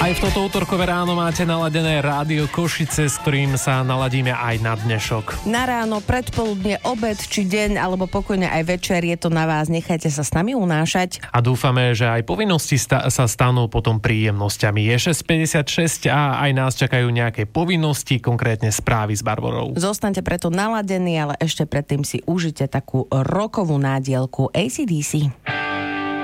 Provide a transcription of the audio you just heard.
Aj v toto útorkové ráno máte naladené Rádio Košice, s ktorým sa naladíme aj na dnešok. Na ráno, predpoludne, obed či deň, alebo pokojne aj večer, je to na vás. Nechajte sa s nami unášať. A dúfame, že aj povinnosti sa stanú potom príjemnosťami. Je 6:56 a aj nás čakajú nejaké povinnosti, konkrétne správy s Barborou. Zostaňte preto naladení, ale ešte predtým si užite takú rokovú nádielku AC/DC.